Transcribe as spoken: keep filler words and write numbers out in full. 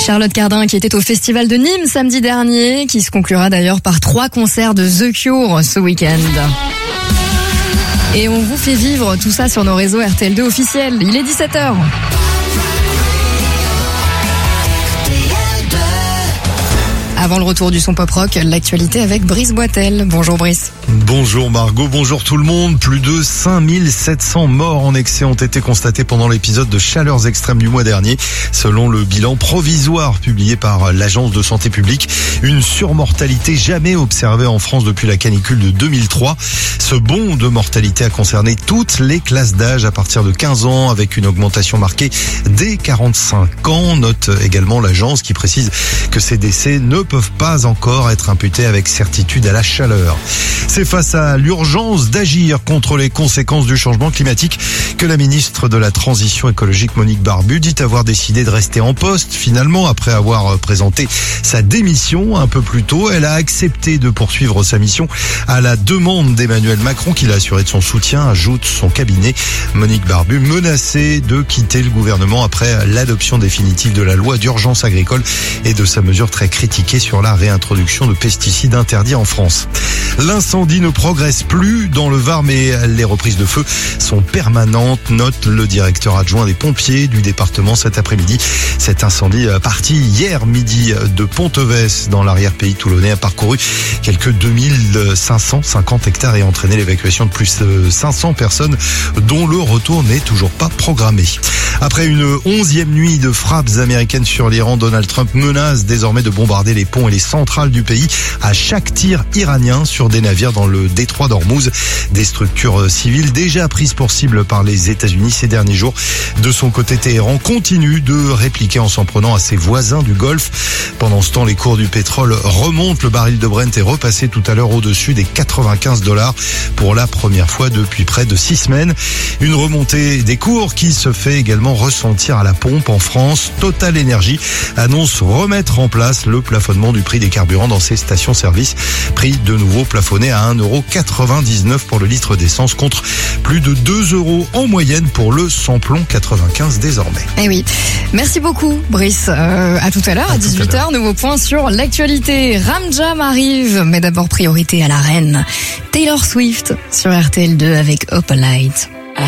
Charlotte Cardin qui était au Festival de Nîmes samedi dernier, qui se conclura d'ailleurs par trois concerts de The Cure ce week-end. Et on vous fait vivre tout ça sur nos réseaux R T L deux officiels. Il est dix-sept heures. Avant le retour du son pop-rock, l'actualité avec Brice Boitel. Bonjour Brice. Bonjour Margot, bonjour tout le monde. Plus de cinq mille sept cents morts en excès ont été constatés pendant l'épisode de chaleurs extrêmes du mois dernier. Selon le bilan provisoire publié par l'Agence de santé publique, une surmortalité jamais observée en France depuis la canicule de deux mille trois. Ce bond de mortalité a concerné toutes les classes d'âge à partir de quinze ans, avec une augmentation marquée dès quarante-cinq ans. Note également l'agence qui précise que ces décès ne peuvent pas encore être imputés avec certitude à la chaleur. C'est face à l'urgence d'agir contre les conséquences du changement climatique que la ministre de la Transition écologique Monique Barbu dit avoir décidé de rester en poste. Finalement, après avoir présenté sa démission un peu plus tôt, elle a accepté de poursuivre sa mission à la demande d'Emmanuel Macron, qui l'a assuré de son soutien, ajoute son cabinet. Monique Barbu menacée de quitter le gouvernement après l'adoption définitive de la loi d'urgence agricole et de sa mesure très critiquée sur la réintroduction de pesticides interdits en France. L'incendie ne progresse plus dans le Var, mais les reprises de feu sont permanentes, note le directeur adjoint des pompiers du département cet après-midi. Cet incendie parti hier midi de Ponteves dans l'arrière-pays toulonnais a parcouru quelques deux mille cinq cent cinquante hectares et entraîné l'évacuation de plus de cinq cents personnes dont le retour n'est toujours pas programmé. Après une onzième nuit de frappes américaines sur l'Iran, Donald Trump menace désormais de bombarder les ponts et les centrales du pays à chaque tir iranien sur des navires dans le détroit d'Ormuz. Des structures civiles déjà prises pour cible par les États-Unis ces derniers jours. De son côté, Téhéran continue de répliquer en s'en prenant à ses voisins du Golfe. Pendant ce temps, les cours du pétrole remontent. Le baril de Brent est repassé tout à l'heure au-dessus des quatre-vingt-quinze dollars pour la première fois depuis près de six semaines. Une remontée des cours qui se fait également ressentir à la pompe en France. Total Energy annonce remettre en place le plafonnement du prix des carburants dans ses stations-service. Prix de nouveau plafonné à un euro quatre-vingt-dix-neuf pour le litre d'essence contre plus de deux euros en moyenne pour le samplon quatre-vingt-quinze désormais. Eh oui. Merci beaucoup Brice. Euh, à tout à l'heure, à, à dix-huit heures, nouveau point sur l'actualité. Ramjam arrive, mais d'abord priorité à la reine. Taylor Swift sur R T L deux avec Opalite.